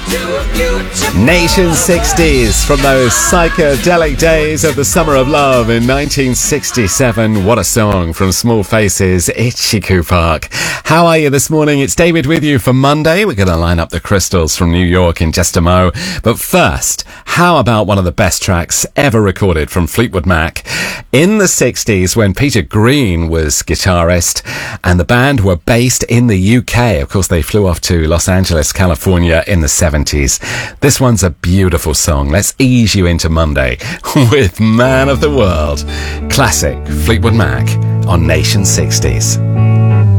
Nation 60s from those psychedelic days of the Summer of Love in 1967. What a song from Small Faces, Itchy Park. How are you this morning? It's David with you for Monday. We're going to line up the crystals from New York in just a mo. But first, how about one of the best tracks ever recorded from Fleetwood Mac? In the 60s, when Peter Green was guitarist and the band were based in the UK. Of course, they flew off to Los Angeles, California in the 70s. This one's a beautiful song. Let's ease you into Monday with Man of the World. Classic Fleetwood Mac on Nation 60s.